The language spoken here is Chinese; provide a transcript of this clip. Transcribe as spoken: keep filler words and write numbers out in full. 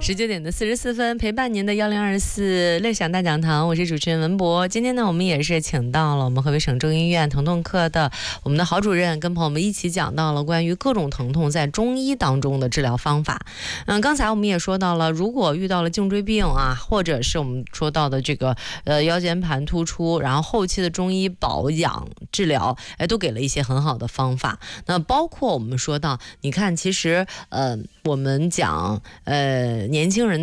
十九点的四十四分，陪伴您的幺零二四乐享大讲堂，我是主持人文博。今天呢，我们也是请到了我们河北省中医院疼痛科的我们的郝主任，跟朋友们一起讲到了关于各种疼痛在中医当中的治疗方法。嗯，刚才我们也说到了，如果遇到了颈椎病啊，或者是我们说到的这个呃腰间盘突出，然后后期的中医保养治疗，哎，都给了一些很好的方法。那包括我们说到，你看，其实呃，我们讲呃年轻人